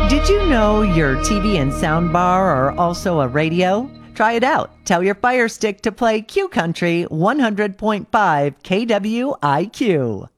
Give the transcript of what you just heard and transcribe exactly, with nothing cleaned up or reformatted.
Did you know your T V and soundbar are also a radio? Try it out. Tell your Fire Stick to play Q Country one hundred point five K W I Q.